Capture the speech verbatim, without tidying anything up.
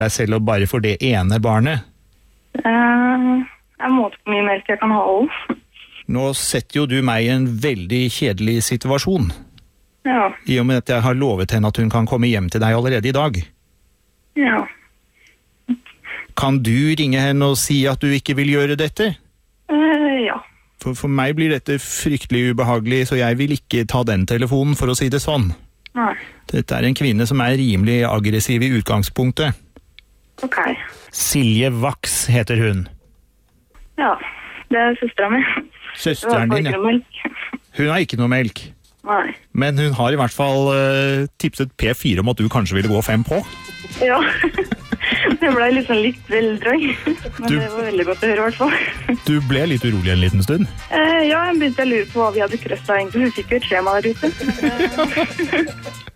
deg selv og bare for det ene barnet? Uh, jeg måtte på mye melk jeg kan holde. Nå setter jo du meg i en veldig kjedelig situasjon. Ja. I og med at jeg har lovet henne at hun kan komme hjem til deg allerede i dag. Ja. Kan du ringe henne og si at du ikke vil gjøre dette? Uh, ja. For, for meg blir dette fryktelig ubehagelig, så jeg vil ikke ta den telefonen, for å si det sånn. Nei. Dette er en kvinne som er rimelig aggressiv i utgangspunktet. Ok. Silje Vaks heter hun. Ja, det er søsteren min. Søsteren din, ja. Hun har ikke noe melk. Nei. Men hun har i hvert fall uh, tipset P fire om at du kanskje ville gå fem på. Ja. Det ble litt sånn litt vel drøy, men du, det var veldig godt å høre i hvert fall. Du ble litt urolig en liten stund? Eh, ja, jeg begynte å lure på hva vi hadde krøsset egentlig, hun fikk jo et skjema der ute.